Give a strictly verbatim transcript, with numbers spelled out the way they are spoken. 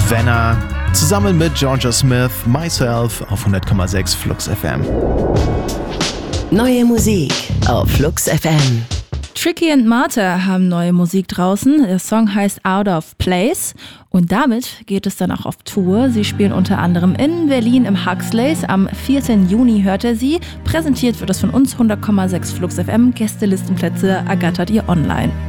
Savannah, zusammen mit Georgia Smith, Myself auf hundert Komma sechs Flux F M. Neue Musik auf Flux F M. Tricky and Martha haben neue Musik draußen. Der Song heißt Out of Place und damit geht es dann auch auf Tour. Sie spielen unter anderem in Berlin im Huxleys. Am vierten Juni hört er sie. Präsentiert wird es von uns hundert Komma sechs Flux F M. Gästelistenplätze ergattert ihr online.